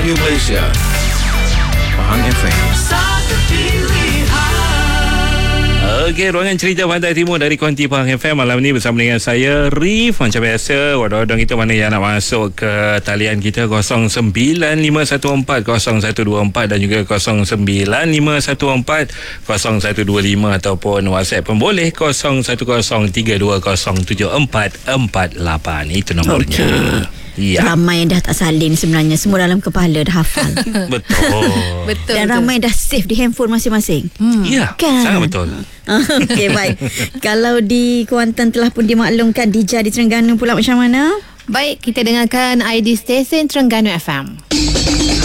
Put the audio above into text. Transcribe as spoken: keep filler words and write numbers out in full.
Radio Malaysia, Pahang F M. Satu pilihan. Okey, ruangan cerita Pantai Timur dari Kuanti Pahang F M malam ni bersama dengan saya Rif. Macam biasa, wadang-wadang kita mana yang nak masuk ke talian kita kosong sembilan lima satu empat kosong satu dua empat dan juga kosong sembilan lima satu empat kosong satu dua lima ataupun WhatsApp pun boleh kosong satu kosong tiga dua kosong tujuh empat empat lapan. Itu nombornya. Okay. Ya. Ramai yang dah tak salin sebenarnya. Semua dalam kepala dah hafal. Betul. Betul. Dan ramai dah save di handphone masing-masing. Hmm. Ya, Kan? sangat betul. Okey, baik. Kalau di Kuantan telah pun dimaklumkan, Dija di Terengganu pula macam mana? Baik, kita dengarkan I D stesen Terengganu F M.